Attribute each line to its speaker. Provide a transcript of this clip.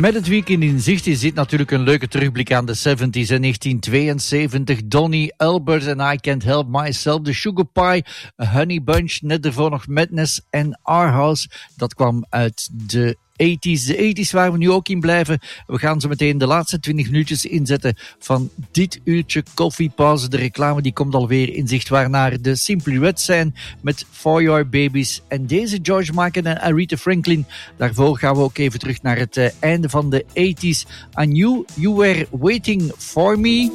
Speaker 1: Met het weekend in zicht is dit natuurlijk een leuke terugblik aan de 70s en 1972. Donny Elbert en I Can't Help Myself. The Sugar Pie, Honey Bunch, net ervoor nog Madness en Our House. Dat kwam uit de 80s. De 80s waar we nu ook in blijven. We gaan zo meteen de laatste 20 minuutjes inzetten van dit uurtje koffiepauze. De reclame die komt alweer in zicht, waarna de Simply Red zijn met For Your Babies. En deze George Michael en Aretha Franklin. Daarvoor gaan we ook even terug naar het einde van de 80s. I Knew You Were Waiting For Me.